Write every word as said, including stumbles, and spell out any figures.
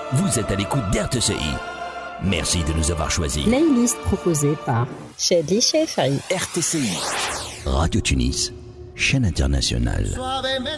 Vous êtes à l'écoute d'R T C I. Merci de nous avoir choisis. Playlist proposée par Chadli Chefri. R T C I. Radio Tunis, chaîne internationale.